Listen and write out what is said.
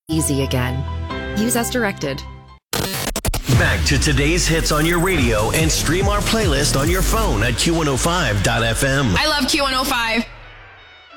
easy again. Use as directed. Back to today's hits on your radio and stream our playlist on your phone at Q105.fm. I love Q105.